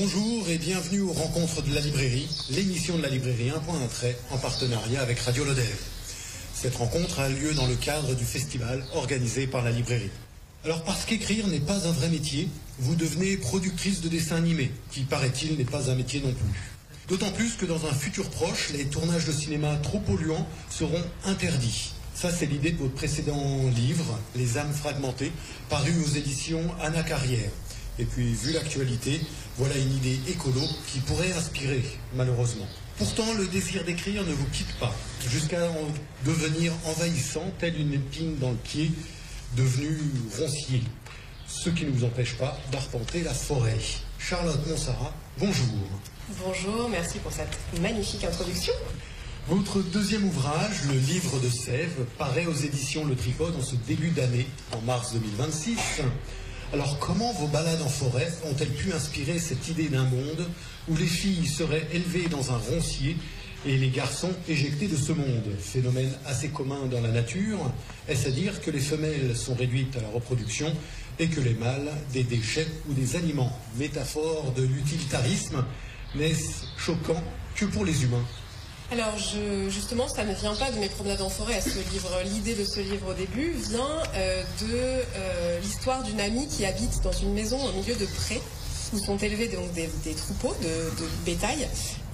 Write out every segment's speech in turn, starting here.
Bonjour et bienvenue aux Rencontres de la Librairie, l'émission de la librairie 1.1 en partenariat avec Radio Lodève. Cette rencontre a lieu dans le cadre du festival organisé par la librairie. Alors parce qu'écrire n'est pas un vrai métier, vous devenez productrice de dessins animés, qui paraît-il n'est pas un métier non plus. D'autant plus que dans un futur proche, les tournages de cinéma trop polluants seront interdits. Ça, c'est l'idée de votre précédent livre, Les âmes fragmentées, paru aux éditions Anna Carrière. Et puis, vu l'actualité, voilà une idée écolo qui pourrait inspirer, malheureusement. Pourtant, le désir d'écrire ne vous quitte pas, jusqu'à devenir envahissant, telle une épine dans le pied, devenue roncier. Ce qui ne vous empêche pas d'arpenter la forêt. Charlotte Montsarrat, bonjour. Bonjour, merci pour cette magnifique introduction. Votre deuxième ouvrage, Le Livre de Sève, paraît aux éditions Le Tripode en ce début d'année, en mars 2026. Alors comment vos balades en forêt ont-elles pu inspirer cette idée d'un monde où les filles seraient élevées dans un roncier et les garçons éjectés de ce monde? Phénomène assez commun dans la nature, est-ce à dire que les femelles sont réduites à la reproduction et que les mâles des déchets ou des aliments? Métaphore de l'utilitarisme, n'est-ce choquant que pour les humains? Alors justement, ça ne vient pas de mes promenades en forêt. L'idée de ce livre au début vient de l'histoire d'une amie qui habite dans une maison au milieu de prés où sont élevés donc des troupeaux de bétail,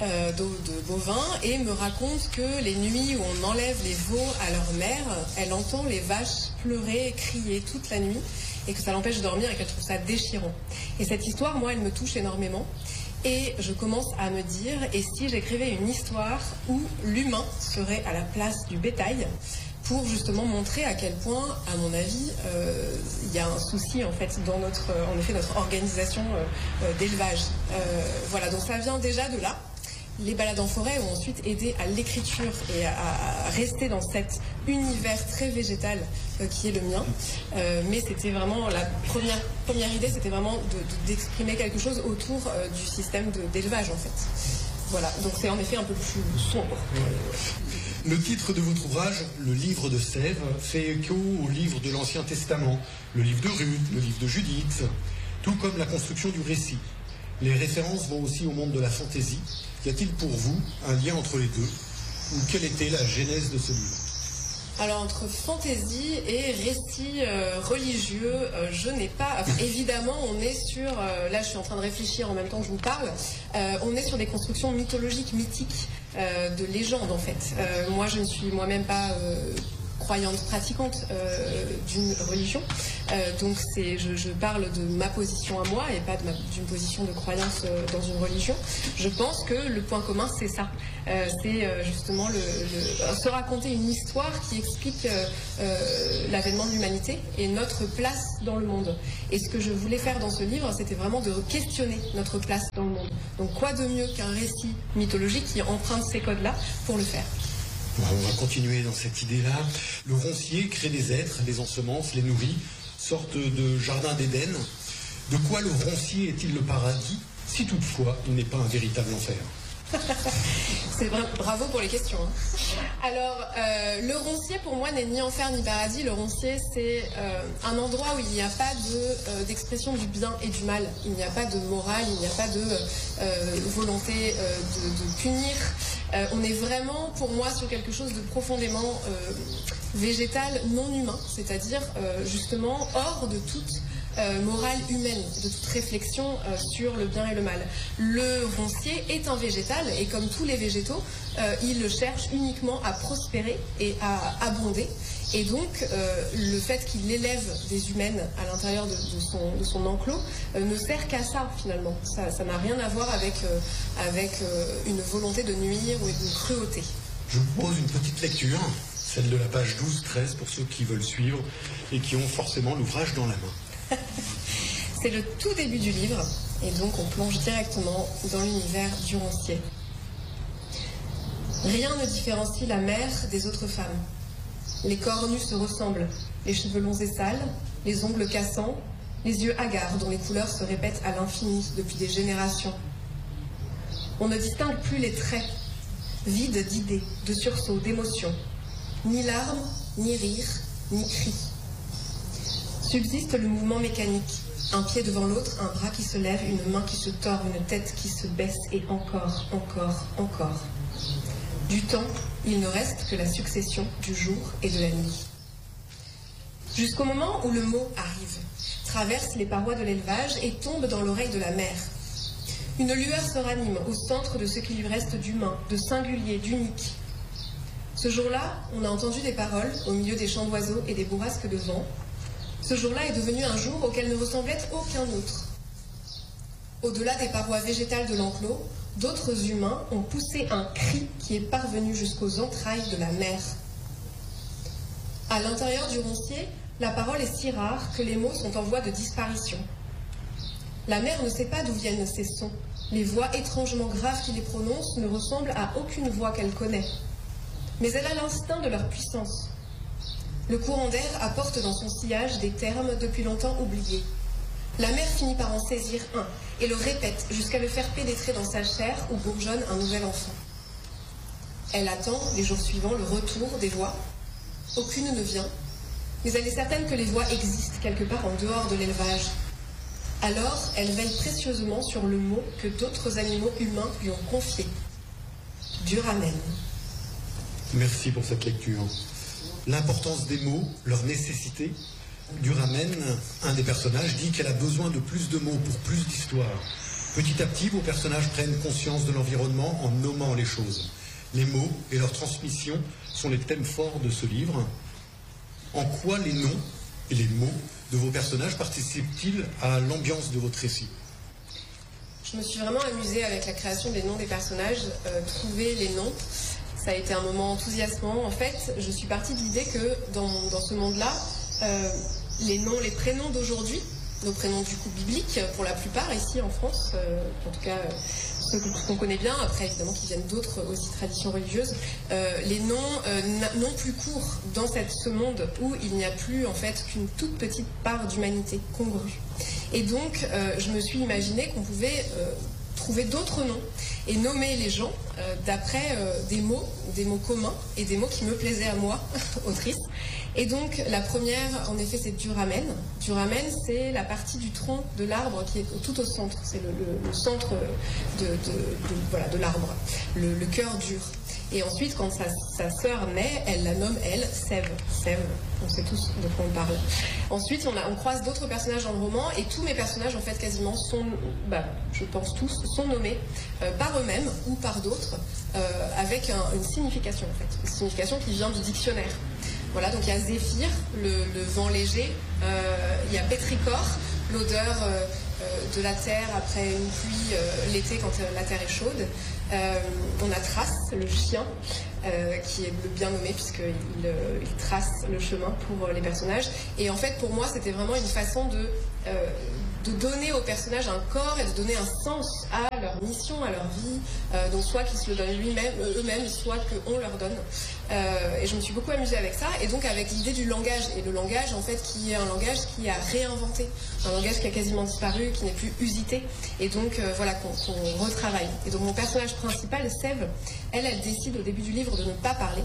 de bovins, et me raconte que les nuits où on enlève les veaux à leur mère, elle entend les vaches pleurer, crier toute la nuit, et que ça l'empêche de dormir et qu'elle trouve ça déchirant. Et cette histoire, moi, elle me touche énormément. Et je commence à me dire, et si j'écrivais une histoire où l'humain serait à la place du bétail, pour justement montrer à quel point, à mon avis, il y a un souci en fait dans notre organisation d'élevage. Voilà, donc ça vient déjà de là. Les balades en forêt ont ensuite aidé à l'écriture et à rester dans cet univers très végétal qui est le mien. Mais c'était vraiment la première idée, c'était vraiment d'exprimer quelque chose autour du système d'élevage en fait. Voilà, donc c'est en effet un peu plus sombre. Le titre de votre ouvrage, Le Livre de Sève, fait écho au livre de l'Ancien Testament, le livre de Ruth, le livre de Judith, tout comme la construction du récit. Les références vont aussi au monde de la fantaisie. Y a-t-il pour vous un lien entre les deux? Ou quelle était la genèse de ce livre? Alors entre fantaisie et récit religieux, je n'ai pas... évidemment, on est sur... là, je suis en train de réfléchir en même temps que je vous parle. On est sur des constructions mythologiques, mythiques, de légendes en fait. Moi, je ne suis moi-même pas... croyante pratiquante d'une religion. Donc je parle de ma position à moi et pas d'une position de croyance dans une religion. Je pense que le point commun, c'est ça. C'est justement se raconter une histoire qui explique l'avènement de l'humanité et notre place dans le monde. Et ce que je voulais faire dans ce livre, c'était vraiment de questionner notre place dans le monde. Donc quoi de mieux qu'un récit mythologique qui emprunte ces codes-là pour le faire? On va continuer dans cette idée-là. Le roncier crée des êtres, les ensemence, les nourrit, sorte de jardin d'Éden. De quoi le roncier est-il le paradis, si toutefois il n'est pas un véritable enfer? C'est vrai, bravo pour les questions. Alors, le roncier pour moi n'est ni enfer ni paradis. Le roncier, c'est un endroit où il n'y a pas d'expression du bien et du mal. Il n'y a pas de morale, il n'y a pas de volonté de punir. On est vraiment, pour moi, sur quelque chose de profondément végétal, non humain, c'est-à-dire justement hors de toute morale humaine, de toute réflexion sur le bien et le mal. Le roncier est un végétal et comme tous les végétaux, il cherche uniquement à prospérer et à abonder. Et donc, le fait qu'il élève des humaines à l'intérieur de son enclos ne sert qu'à ça, finalement. Ça n'a rien à voir avec une volonté de nuire ou une cruauté. Je vous pose une petite lecture, celle de la page 12-13 pour ceux qui veulent suivre et qui ont forcément l'ouvrage dans la main. C'est le tout début du livre, et donc on plonge directement dans l'univers du roncier. Rien ne différencie la mère des autres femmes. Les corps nus se ressemblent, les cheveux longs et sales, les ongles cassants, les yeux hagards dont les couleurs se répètent à l'infini depuis des générations. On ne distingue plus les traits, vides d'idées, de sursauts, d'émotions. Ni larmes, ni rires, ni cris. Subsiste le mouvement mécanique, Un pied devant l'autre, un bras qui se lève, une main qui se tord, une tête qui se baisse, et encore, encore, encore. Du temps, il ne reste que la succession du jour et de la nuit. Jusqu'au moment où le mot arrive, traverse les parois de l'élevage et tombe dans l'oreille de la mère. Une lueur se ranime au centre de ce qui lui reste d'humain, de singulier, d'unique. Ce jour-là, on a entendu des paroles au milieu des chants d'oiseaux et des bourrasques de vent. Ce jour-là est devenu un jour auquel ne ressemblait aucun autre. Au-delà des parois végétales de l'enclos, d'autres humains ont poussé un cri qui est parvenu jusqu'aux entrailles de la mer. À l'intérieur du roncier, la parole est si rare que les mots sont en voie de disparition. La mère ne sait pas d'où viennent ces sons. Les voix étrangement graves qui les prononcent ne ressemblent à aucune voix qu'elle connaît. Mais elle a l'instinct de leur puissance. Le courant d'air apporte dans son sillage des termes depuis longtemps oubliés. La mère finit par en saisir un et le répète jusqu'à le faire pénétrer dans sa chair où bourgeonne un nouvel enfant. Elle attend, les jours suivants, le retour des voix. Aucune ne vient, mais elle est certaine que les voix existent quelque part en dehors de l'élevage. Alors, elle veille précieusement sur le mot que d'autres animaux humains lui ont confié. Duramen. Merci pour cette lecture. L'importance des mots, leur nécessité. Duramen, un des personnages, dit qu'elle a besoin de plus de mots pour plus d'histoire. Petit à petit, vos personnages prennent conscience de l'environnement en nommant les choses. Les mots et leur transmission sont les thèmes forts de ce livre. En quoi les noms et les mots de vos personnages participent-ils à l'ambiance de votre récit ? Je me suis vraiment amusée avec la création des noms des personnages, trouver les noms. Ça a été un moment enthousiasmant. En fait, je suis partie de l'idée que dans ce monde-là, les noms, les prénoms d'aujourd'hui, nos prénoms du coup bibliques, pour la plupart ici en France, en tout cas ceux qu'on connaît bien, après évidemment qui viennent d'autres aussi traditions religieuses, les noms n'ont plus cours dans ce monde où il n'y a plus en fait qu'une toute petite part d'humanité congrue. Et donc je me suis imaginé qu'on pouvait trouver d'autres noms et nommer les gens d'après des mots communs et des mots qui me plaisaient à moi, autrice. Et donc la première, en effet, c'est duramen. Duramen, c'est la partie du tronc de l'arbre qui est tout au centre. C'est le centre de l'arbre, le cœur dur. Et ensuite, quand sa sœur naît, elle la nomme, Sève. Sève, on sait tous de quoi on parle. Ensuite, on croise d'autres personnages dans le roman, et tous mes personnages, en fait, quasiment, je pense tous, sont nommés par eux-mêmes ou par d'autres, avec une signification, en fait. Une signification qui vient du dictionnaire. Voilà, donc il y a Zéphyr, le vent léger, il y a Pétrichor, l'odeur de la terre après une pluie l'été quand la terre est chaude. On a Thrace, le chien, qui est bien nommé puisqu'il trace le chemin pour les personnages. Et en fait, pour moi, c'était vraiment une façon de donner aux personnages un corps et de donner un sens à leur mission, à leur vie, donc soit qu'ils se le donnent eux-mêmes, soit qu'on leur donne. Et je me suis beaucoup amusée avec ça, et donc avec l'idée du langage. Et le langage, en fait, qui est un langage qui a réinventé, un langage qui a quasiment disparu, qui n'est plus usité, et donc voilà, qu'on retravaille. Et donc mon personnage principal, Sève, elle décide au début du livre de ne pas parler.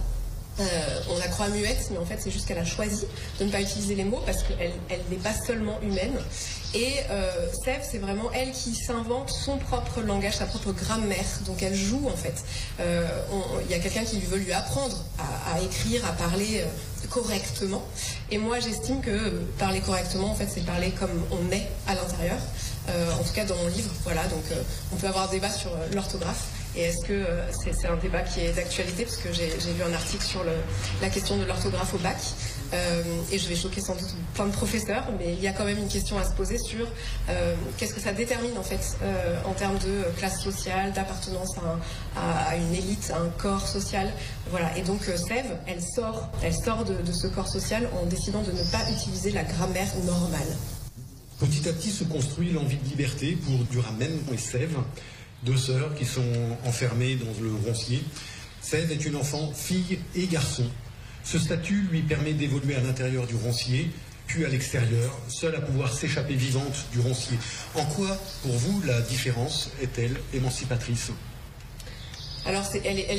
On la croit muette, mais en fait c'est juste qu'elle a choisi de ne pas utiliser les mots parce qu'elle n'est pas seulement humaine. Et Sève, c'est vraiment elle qui s'invente son propre langage, sa propre grammaire. Donc elle joue en fait. Il y a quelqu'un qui veut lui apprendre à écrire, à parler correctement. Et moi j'estime que parler correctement, en fait, c'est parler comme on est à l'intérieur. En tout cas dans mon livre, voilà. Donc on peut avoir un débat sur l'orthographe. Et est-ce que c'est un débat qui est d'actualité, parce que j'ai lu un article sur la question de l'orthographe au bac, et je vais choquer sans doute plein de professeurs, mais il y a quand même une question à se poser sur qu'est-ce que ça détermine en fait en termes de classe sociale, d'appartenance à une élite, à un corps social. Voilà. Et donc Sève, elle sort de ce corps social en décidant de ne pas utiliser la grammaire normale. Petit à petit se construit l'envie de liberté pour Duramen et Sève, deux sœurs qui sont enfermées dans le roncier. Sève est une enfant, fille et garçon. Ce statut lui permet d'évoluer à l'intérieur du roncier, puis à l'extérieur, seule à pouvoir s'échapper vivante du roncier. En quoi, pour vous, la différence est-elle émancipatrice ? Alors, elle est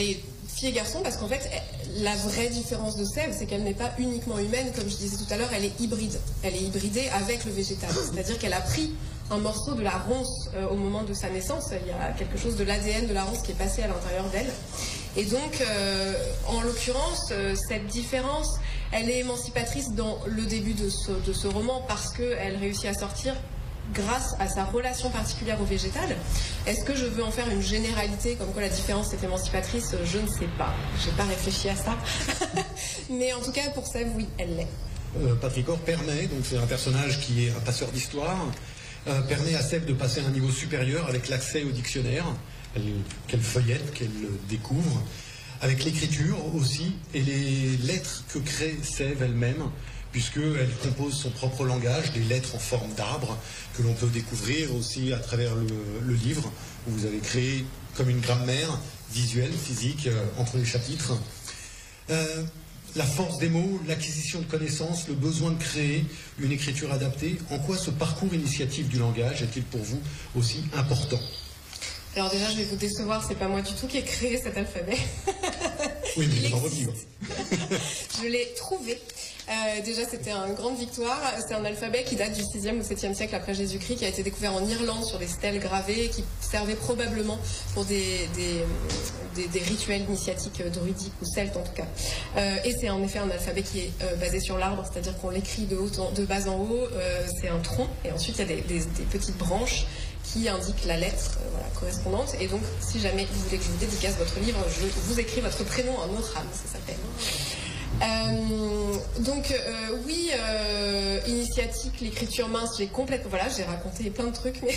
fille et garçon, parce qu'en fait, la vraie différence de Sève, c'est qu'elle n'est pas uniquement humaine, comme je disais tout à l'heure, elle est hybride. Elle est hybridée avec le végétal. C'est-à-dire qu'elle a pris un morceau de la ronce au moment de sa naissance. Il y a quelque chose de l'ADN de la ronce qui est passé à l'intérieur d'elle. Et donc, en l'occurrence, cette différence, elle est émancipatrice dans le début de ce roman parce qu'elle réussit à sortir grâce à sa relation particulière au végétal. Est-ce que je veux en faire une généralité comme quoi la différence est émancipatrice? Je ne sais pas. Je n'ai pas réfléchi à ça. Mais en tout cas, pour Sève, oui, elle l'est. Patricor permet, donc c'est un personnage qui est un passeur d'histoire, permet à Sève de passer à un niveau supérieur avec l'accès au dictionnaire, qu'elle feuillette, qu'elle découvre, avec l'écriture aussi, et les lettres que crée Sève elle-même, puisqu'elle compose son propre langage, des lettres en forme d'arbre, que l'on peut découvrir aussi à travers le livre, où vous avez créé comme une grammaire visuelle, physique, entre les chapitres. La force des mots, l'acquisition de connaissances, le besoin de créer une écriture adaptée, en quoi ce parcours initiatique du langage est-il pour vous aussi important? Alors déjà, je vais vous décevoir, c'est pas moi du tout qui ai créé cet alphabet. Oui, mais dans votre livre. Je l'ai trouvé. Déjà, c'était une grande victoire. C'est un alphabet qui date du 6e ou 7e siècle après Jésus-Christ, qui a été découvert en Irlande sur des stèles gravées, qui servaient probablement pour des rituels initiatiques druidiques ou celtes en tout cas. Et c'est en effet un alphabet qui est basé sur l'arbre, c'est-à-dire qu'on l'écrit de bas en haut, c'est un tronc, et ensuite il y a des petites branches qui indiquent la lettre correspondante. Et donc, si jamais vous voulez que je vous dédicace votre livre, je vous écris votre prénom en Ohram, ça s'appelle. Oui, initiatique, l'écriture mince, j'ai complètement... Voilà, j'ai raconté plein de trucs, mais...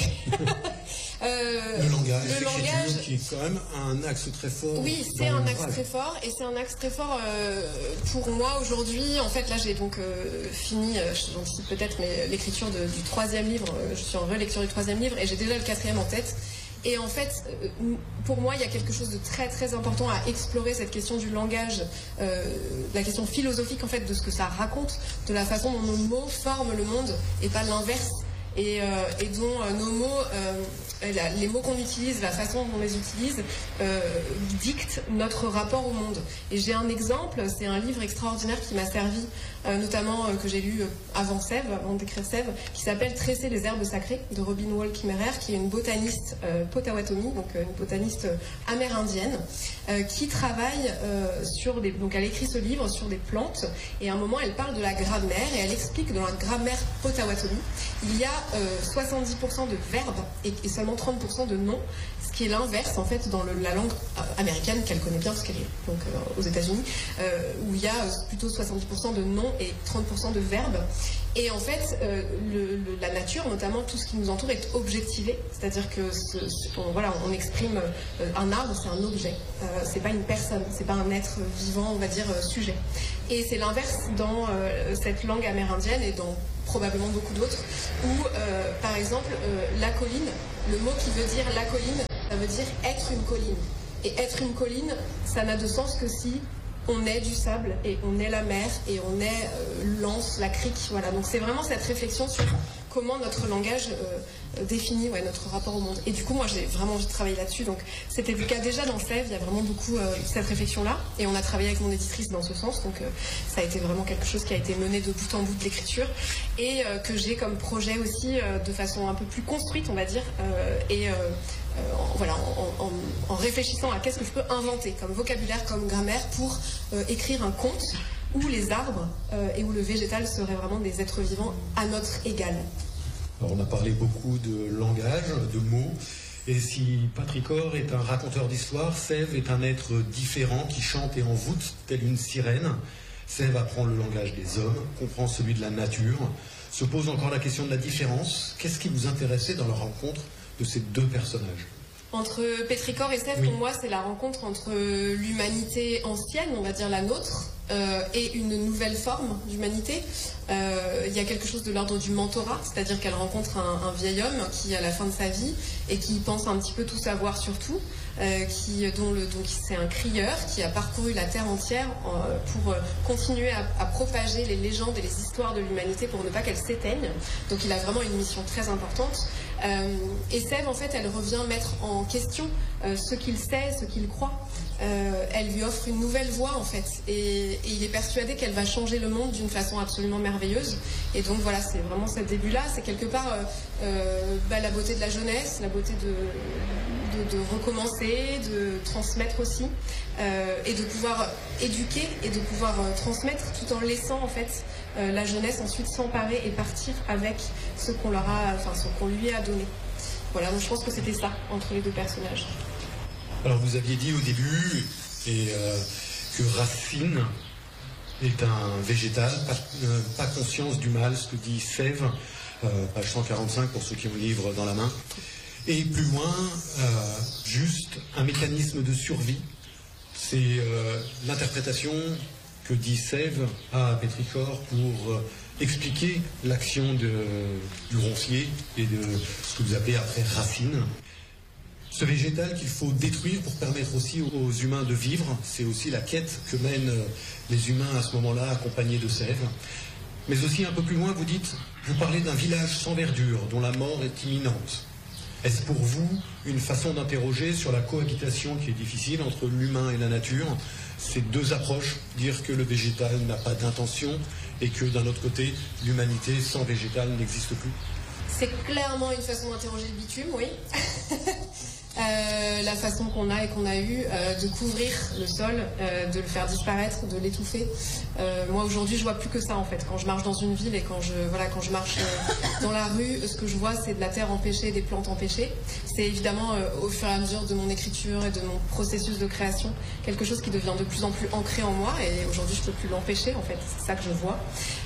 le langage, l'écriture, qui est quand même un axe très fort. Oui, c'est un axe très fort, et c'est un axe très fort pour moi aujourd'hui. En fait, là, j'ai donc fini, j'anticipe peut-être, mais l'écriture du 3e livre, je suis en relecture du 3e livre, et j'ai déjà le 4e en tête. Et en fait, pour moi, il y a quelque chose de très très important à explorer, cette question du langage, la question philosophique en fait de ce que ça raconte, de la façon dont nos mots forment le monde et pas l'inverse, et dont nos mots, les mots qu'on utilise, la façon dont on les utilise, dictent notre rapport au monde. Et j'ai un exemple, c'est un livre extraordinaire qui m'a servi, notamment que j'ai lu avant Sève, avant d'écrire Sève, qui s'appelle Tresser les herbes sacrées de Robin Wall Kimmerer, qui est une botaniste Potawatomi, donc une botaniste amérindienne, qui travaille donc elle écrit ce livre sur des plantes, et à un moment elle parle de la grammaire, et elle explique que dans la grammaire Potawatomi, il y a 70% de verbes et seulement 30% de noms, ce qui est l'inverse en fait dans la langue américaine qu'elle connaît bien parce qu'elle est donc aux États-Unis, où il y a plutôt 70% de noms et 30% de verbes. Et en fait, la nature, notamment tout ce qui nous entoure, est objectivé, c'est-à-dire que on exprime un arbre, c'est un objet, c'est pas une personne, c'est pas un être vivant, on va dire sujet. Et c'est l'inverse dans cette langue amérindienne et dans probablement beaucoup d'autres, où par exemple la colline, le mot qui veut dire la colline, ça veut dire être une colline. Et être une colline, ça n'a de sens que si on est du sable et on est la mer et on est l'anse, la crique. Voilà. Donc c'est vraiment cette réflexion sur comment notre langage définit notre rapport au monde. Et du coup, moi, j'ai vraiment envie de travailler là-dessus. Donc c'était le cas déjà dans Sève, il y a vraiment beaucoup cette réflexion-là. Et on a travaillé avec mon éditrice dans ce sens. Donc ça a été vraiment quelque chose qui a été mené de bout en bout de l'écriture. Et que j'ai comme projet aussi de façon un peu plus construite, on va dire. En réfléchissant à qu'est-ce que je peux inventer comme vocabulaire, comme grammaire pour écrire un conte où les arbres et où le végétal seraient vraiment des êtres vivants à notre égal. Alors on a parlé beaucoup de langage, de mots, et si Patricor est un raconteur d'histoire, Sève est un être différent qui chante et envoûte telle une sirène. Sève apprend le langage des hommes, comprend celui de la nature, se pose encore la question de la différence. Qu'est-ce qui vous intéressait dans la rencontre de ces deux personnages? Entre Patricor et Sève, pour moi, c'est la rencontre entre l'humanité ancienne, on va dire la nôtre, et une nouvelle forme d'humanité. Il y a quelque chose de l'ordre du mentorat, c'est-à-dire qu'elle rencontre un vieil homme qui est à la fin de sa vie et qui pense un petit peu tout savoir sur tout, donc c'est un crieur qui a parcouru la terre entière pour continuer à propager les légendes et les histoires de l'humanité pour ne pas qu'elles s'éteignent. Donc il a vraiment une mission très importante. Et Sève, en fait, elle revient mettre en question ce qu'il sait, ce qu'il croit. Elle lui offre une nouvelle voie, en fait, et il est persuadé qu'elle va changer le monde d'une façon absolument merveilleuse. Et donc voilà, c'est vraiment ce début-là, c'est quelque part la beauté de la jeunesse, la beauté de recommencer, de transmettre aussi, et de pouvoir éduquer et de pouvoir transmettre tout en laissant en fait la jeunesse ensuite s'emparer et partir avec ce qu'on lui a donné. Voilà, donc je pense que c'était ça entre les deux personnages. Alors vous aviez dit au début que Racine est un végétal, pas conscience du mal, ce que dit Sève, page 145 pour ceux qui ont le livre dans la main. Et plus loin, juste un mécanisme de survie. C'est l'interprétation que dit Sève à Pétrichor pour expliquer l'action du roncier et de ce que vous appelez après Racine. Ce végétal qu'il faut détruire pour permettre aussi aux humains de vivre, c'est aussi la quête que mènent les humains à ce moment-là, accompagnés de Sève. Mais aussi un peu plus loin, vous parlez d'un village sans verdure, dont la mort est imminente. Est-ce pour vous une façon d'interroger sur la cohabitation qui est difficile entre l'humain et la nature? Ces deux approches, dire que le végétal n'a pas d'intention et que d'un autre côté, l'humanité sans végétal n'existe plus? C'est clairement une façon d'interroger le bitume, oui. La façon qu'on a eue de couvrir le sol, de le faire disparaître, de l'étouffer. Moi aujourd'hui je vois plus que ça en fait. Quand je marche dans une ville et quand je marche dans la rue, ce que je vois c'est de la terre empêchée, des plantes empêchées. C'est évidemment au fur et à mesure de mon écriture et de mon processus de création quelque chose qui devient de plus en plus ancré en moi et aujourd'hui je peux plus l'empêcher en fait. C'est ça que je vois.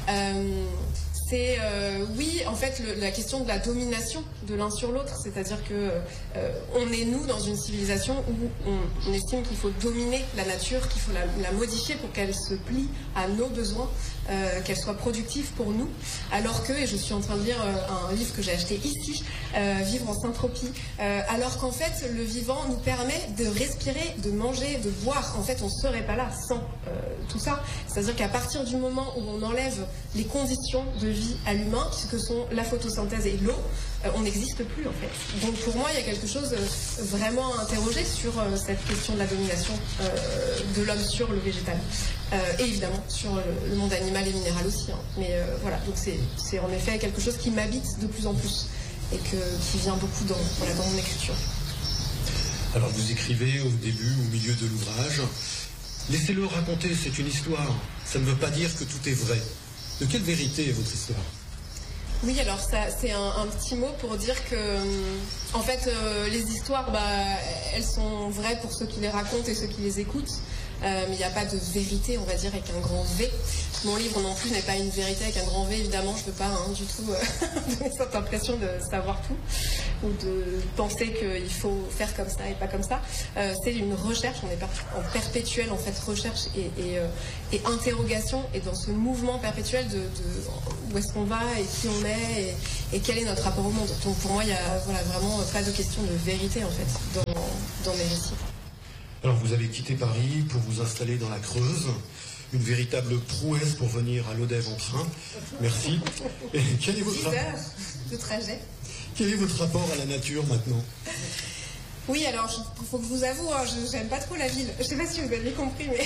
C'est oui, en fait, la question de la domination de l'un sur l'autre, c'est-à-dire que on est nous dans une civilisation où on estime qu'il faut dominer la nature, qu'il faut la modifier pour qu'elle se plie à nos besoins, qu'elle soit productive pour nous, alors que, et je suis en train de lire un livre que j'ai acheté ici, Vivre en syntropie, alors qu'en fait, le vivant nous permet de respirer, de manger, de boire. En fait, on ne serait pas là sans tout ça. C'est-à-dire qu'à partir du moment où on enlève les conditions de vie à l'humain, que sont la photosynthèse et l'eau, on n'existe plus en fait. Donc pour moi, il y a quelque chose vraiment à interroger sur cette question de la domination de l'homme sur le végétal. Et évidemment sur le monde animal et minéral aussi. Hein. Mais voilà, donc c'est en effet quelque chose qui m'habite de plus en plus et qui vient beaucoup dans mon écriture. Alors vous écrivez au début, au milieu de l'ouvrage, laissez-le raconter, c'est une histoire. Ça ne veut pas dire que tout est vrai. De quelle vérité est votre histoire? Oui, alors ça, c'est un petit mot pour dire que, en fait, les histoires, elles sont vraies pour ceux qui les racontent et ceux qui les écoutent. Mais il n'y a pas de vérité, on va dire, avec un grand V. Mon livre non plus n'est pas une vérité avec un grand V, évidemment. Je ne veux pas du tout donner cette impression de savoir tout ou de penser qu'il faut faire comme ça et pas comme ça. C'est une recherche, on est en perpétuelle en fait, recherche et interrogation, et dans ce mouvement perpétuel de où est-ce qu'on va et qui on est et quel est notre rapport au monde. Donc pour moi, il n'y a vraiment pas de question de vérité en fait dans mes récits. Alors vous avez quitté Paris pour vous installer dans la Creuse, une véritable prouesse pour venir à l'Odève en train. Merci. Et quel est votre 10 heures de trajet. Quel est votre rapport à la nature maintenant? Oui, alors il faut que je vous avoue, hein, je n'aime pas trop la ville. Je ne sais pas si vous avez compris, mais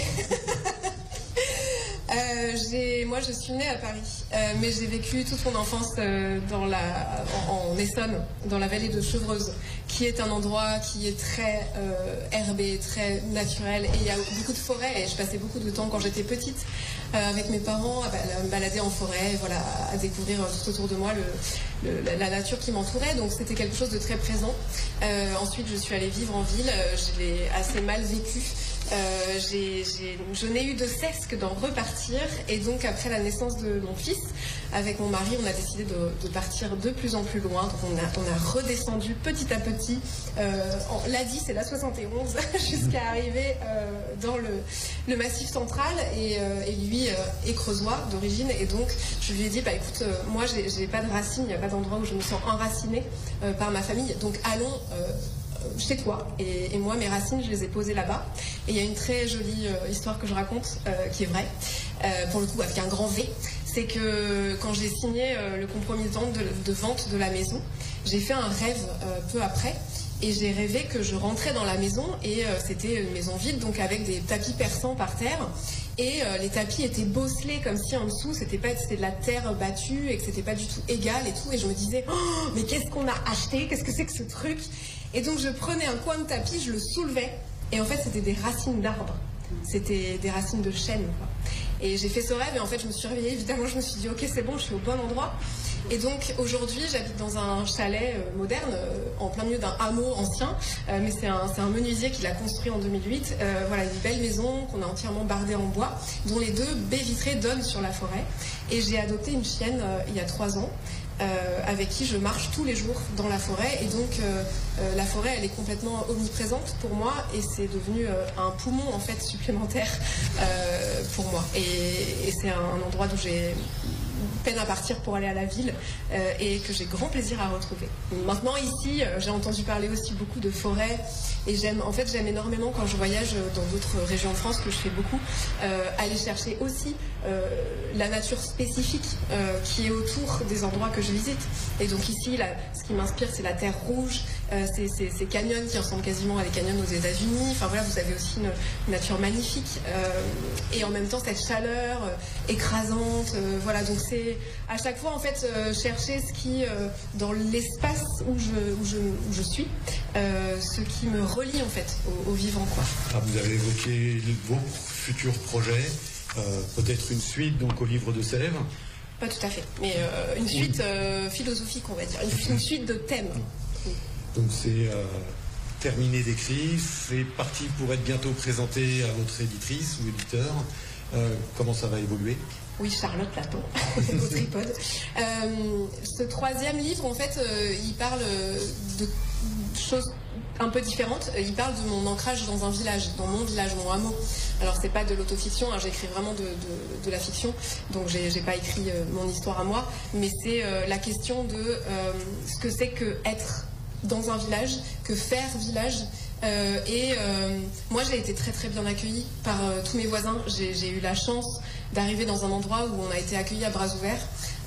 moi je suis née à Paris, mais j'ai vécu toute mon enfance en Essonne, dans la vallée de Chevreuse, qui est un endroit qui est très herbé, très naturel, et il y a beaucoup de forêts, et je passais beaucoup de temps quand j'étais petite avec mes parents à me balader en forêt, voilà, à découvrir tout autour de moi la nature qui m'entourait, donc c'était quelque chose de très présent. Ensuite je suis allée vivre en ville, je l'ai assez mal vécu. je n'ai eu de cesse que d'en repartir. Et donc, après la naissance de mon fils, avec mon mari, on a décidé de partir de plus en plus loin. Donc, on a redescendu petit à petit l'A10 et la 71 jusqu'à arriver dans le Massif central. Et lui est creusois d'origine. Et donc, je lui ai dit, écoute, moi, j'ai pas de racines, il n'y a pas d'endroit où je me sens enracinée par ma famille. Donc, allons chez toi. Et moi, mes racines, je les ai posées là-bas. Et il y a une très jolie histoire que je raconte, qui est vraie, pour le coup, avec un grand V. C'est que quand j'ai signé le compromis de vente de la maison, j'ai fait un rêve peu après. Et j'ai rêvé que je rentrais dans la maison et c'était une maison vide, donc avec des tapis persans par terre. Et les tapis étaient bosselés comme si en dessous c'était de la terre battue et que c'était pas du tout égal et tout. Et je me disais, oh, mais qu'est-ce qu'on a acheté? Qu'est-ce que c'est que ce truc? Et donc je prenais un coin de tapis, je le soulevais et en fait c'était des racines d'arbres. C'était des racines de chêne, quoi. Et j'ai fait ce rêve et en fait je me suis réveillée, évidemment je me suis dit ok c'est bon, je suis au bon endroit. Et donc aujourd'hui j'habite dans un chalet moderne en plein milieu d'un hameau ancien, mais c'est un menuisier qui l'a construit en 2008. Voilà, une belle maison qu'on a entièrement bardée en bois, dont les 2 baies vitrées donnent sur la forêt. Et j'ai adopté une chienne il y a 3 ans. Avec qui je marche tous les jours dans la forêt et donc la forêt elle est complètement omniprésente pour moi et c'est devenu un poumon en fait supplémentaire pour moi et c'est un endroit d'où j'ai peine à partir pour aller à la ville et que j'ai grand plaisir à retrouver. Maintenant ici j'ai entendu parler aussi beaucoup de forêt et j'aime énormément quand je voyage dans d'autres régions de France, que je fais beaucoup, aller chercher aussi la nature spécifique qui est autour des endroits que je visite. Et donc ici, ce qui m'inspire, c'est la terre rouge, ces canyons qui ressemblent quasiment à des canyons aux États-Unis. Enfin voilà, vous avez aussi une nature magnifique et en même temps cette chaleur écrasante. Voilà, donc c'est à chaque fois en fait chercher ce qui dans l'espace où je suis, ce qui me relie en fait au vivant, quoi. Ah, vous avez évoqué vos futurs projets, peut-être une suite donc au livre de Sèvres. Pas tout à fait, mais une suite philosophique, on va dire, une suite de thèmes. Donc c'est terminé d'écrire, c'est parti pour être bientôt présenté à votre éditrice ou éditeur. Comment ça va évoluer? Oui, Charlotte Platon, au Tripode. Ce 3e livre, en fait, il parle de choses un peu différentes. Il parle de mon ancrage dans un village, dans mon village, mon hameau. Alors, c'est pas de l'autofiction, hein, j'écris vraiment de la fiction, donc j'ai pas écrit mon histoire à moi, mais c'est la question de ce que c'est que être dans un village, que faire village. Moi, j'ai été très très bien accueillie par tous mes voisins. J'ai eu la chance d'arriver dans un endroit où on a été accueillis à bras ouverts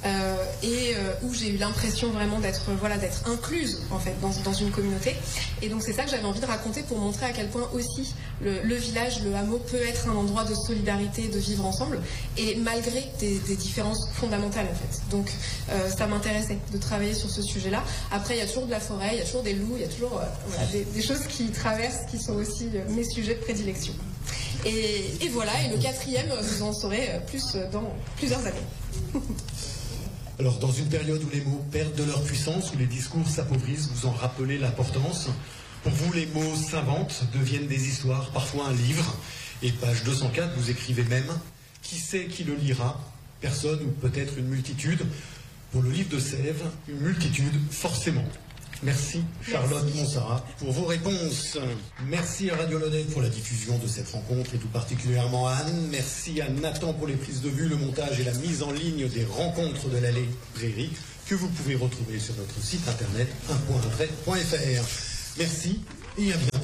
où j'ai eu l'impression vraiment d'être incluse en fait dans une communauté. Et donc c'est ça que j'avais envie de raconter pour montrer à quel point aussi le village, le hameau peut être un endroit de solidarité, de vivre ensemble, et malgré des différences fondamentales en fait. Donc ça m'intéressait de travailler sur ce sujet-là. Après il y a toujours de la forêt, il y a toujours des loups, il y a toujours des choses qui traversent, qui sont aussi mes sujets de prédilection. Et voilà, et le 4e, vous en saurez plus dans plusieurs années. Alors, dans une période où les mots perdent de leur puissance, où les discours s'appauvrissent, vous en rappelez l'importance. Pour vous, les mots s'inventent, deviennent des histoires, parfois un livre. Et page 204, vous écrivez même « Qui sait qui le lira ? Personne ou peut-être une multitude. » Pour le livre de Sèvres, une multitude, forcément. Merci Charlotte Monsarat pour vos réponses. Merci à Radio Lodève pour la diffusion de cette rencontre et tout particulièrement à Anne. Merci à Nathan pour les prises de vue, le montage et la mise en ligne des rencontres de la librairie que vous pouvez retrouver sur notre site internet un.trait.fr. Merci et à bientôt.